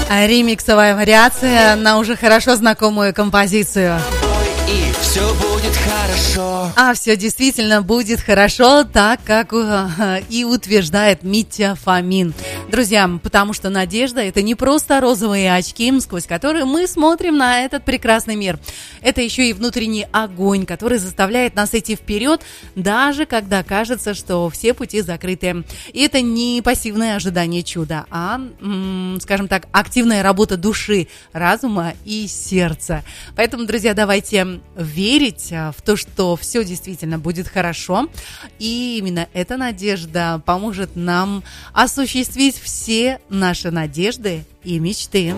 Ремиксовая вариация на уже хорошо знакомую композицию. И все будет хорошо. А все действительно будет хорошо, так как и утверждает Митя Фомин. Друзья, потому что надежда – это не просто розовые очки, сквозь которые мы смотрим на этот прекрасный мир. Это еще и внутренний огонь, который заставляет нас идти вперед, даже когда кажется, что все пути закрыты. И это не пассивное ожидание чуда, а, скажем так, активная работа души, разума и сердца. Поэтому, друзья, давайте верить в то, что все действительно будет хорошо. И именно эта надежда поможет нам осуществить все наши надежды и мечты.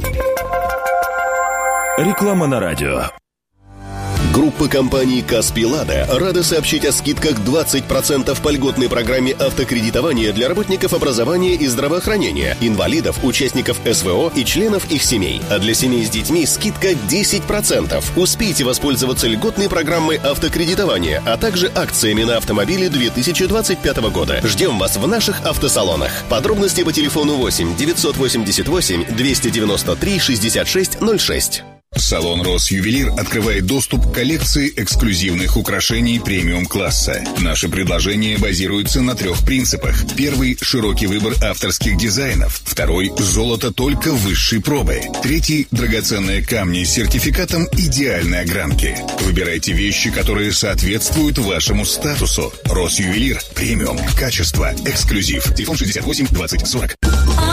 Реклама на радио. Группа компаний «Каспий Лада» рада сообщить о скидках 20% по льготной программе автокредитования для работников образования и здравоохранения, инвалидов, участников СВО и членов их семей. А для семей с детьми скидка 10%. Успейте воспользоваться льготной программой автокредитования, а также акциями на автомобили 2025 года. Ждем вас в наших автосалонах. Подробности по телефону 8 988 293 6606. Салон «Росювелир» открывает доступ к коллекции эксклюзивных украшений премиум-класса. Наши предложения базируются на 3 принципах. Первый – широкий выбор авторских дизайнов. Второй – золото только высшей пробы. Третий – драгоценные камни с сертификатом идеальной огранки. Выбирайте вещи, которые соответствуют вашему статусу. «Росювелир» – премиум, качество, эксклюзив. Телефон 68 20 40.